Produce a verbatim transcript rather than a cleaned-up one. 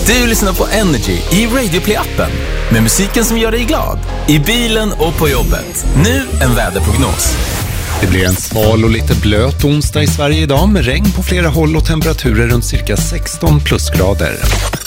Du lyssnar på Energy i Radio Play-appen med musiken som gör dig glad. I bilen och på jobbet. Nu en väderprognos. Det blir en sval och lite blöt onsdag i Sverige idag med regn på flera håll och temperaturer runt cirka sexton plusgrader.